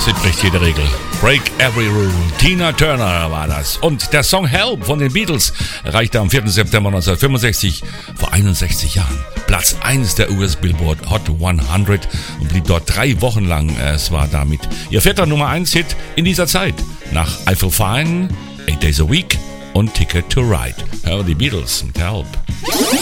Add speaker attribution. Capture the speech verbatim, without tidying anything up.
Speaker 1: Prinzip bricht jede Regel. Break Every Rule. Tina Turner war das. Und der Song Help von den Beatles erreichte am vierten September neunzehnhundertfünfundsechzig, vor einundsechzig Jahren, Platz eins der U S Billboard Hot hundert und blieb dort drei Wochen lang. Es war damit ihr vierter Nummer eins Hit in dieser Zeit. Nach I Feel Fine, Eight Days a Week und Ticket to Ride. Ja, die Beatles mit Help.